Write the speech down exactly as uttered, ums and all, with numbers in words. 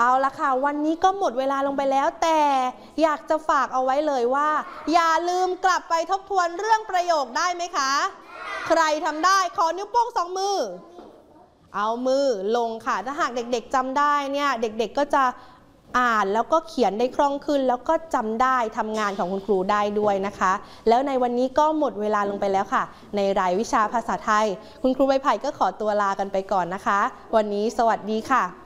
เอาละค่ะวันนี้ก็หมดเวลาลงไปแล้วแต่อยากจะฝากเอาไว้เลยว่าอย่าลืมกลับไปทบทวนเรื่องประโยคได้ไหมคะใครทำได้ขอนิ้วโป้งสองมือเอามือลงค่ะถ้าหากเด็กๆจำได้เนี่ยเด็กๆก็จะอ่านแล้วก็เขียนได้คล่องขึ้นแล้วก็จำได้ทำงานของคุณครูได้ด้วยนะคะแล้วในวันนี้ก็หมดเวลาลงไปแล้วค่ะในรายวิชาภาษาไทยคุณครูใบไผ่ก็ขอตัวลากันไปก่อนนะคะวันนี้สวัสดีค่ะ